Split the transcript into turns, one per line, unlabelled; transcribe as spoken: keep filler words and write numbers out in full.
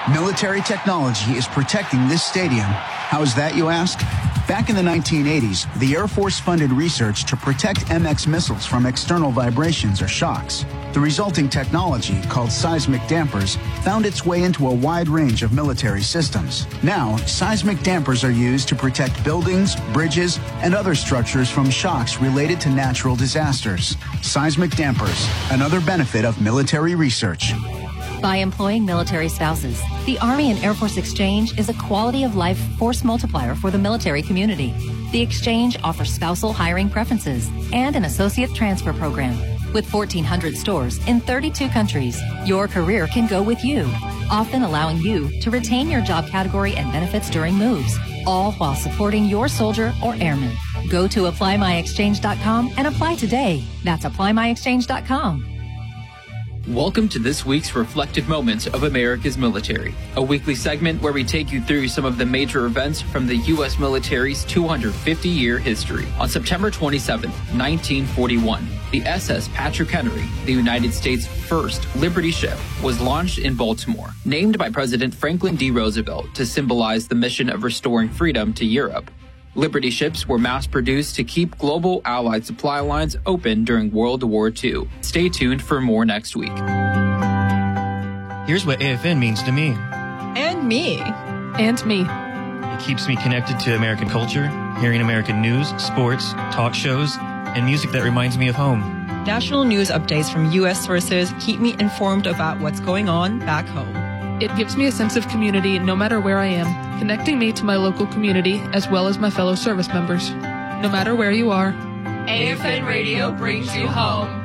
Military technology is protecting this stadium. How is that, you ask? Back in the nineteen eighties, the Air Force funded research to protect M X missiles from external vibrations or shocks. The resulting technology, called seismic dampers, found its way into a wide range of military systems. Now, seismic dampers are used to protect buildings, bridges, and other structures from shocks related to natural disasters. Seismic dampers, another benefit of military research.
By employing military spouses, the Army and Air Force Exchange is a quality of life force multiplier for the military community. The Exchange offers spousal hiring preferences and an associate transfer program. With fourteen hundred stores in thirty-two countries, your career can go with you, often allowing you to retain your job category and benefits during moves, all while supporting your soldier or airman. Go to apply my exchange dot com and apply today. That's apply my exchange dot com.
Welcome to this week's Reflective Moments of America's Military, a weekly segment where we take you through some of the major events from the U S military's two hundred fifty year history. On September twenty-seventh, nineteen forty-one, the S S Patrick Henry, the United States' first Liberty ship, was launched in Baltimore, named by President Franklin D. Roosevelt to symbolize the mission of restoring freedom to Europe. Liberty ships were mass-produced to keep global Allied supply lines open during World War Two. Stay tuned for more next week.
Here's what A F N means to me.
And me.
And me.
It keeps me connected to American culture, hearing American news, sports, talk shows, and music that reminds me of home.
National news updates from U S sources keep me informed about what's going on back home.
It gives me a sense of community no matter where I am, connecting me to my local community as well as my fellow service members. No matter where you are,
A F N Radio brings you home.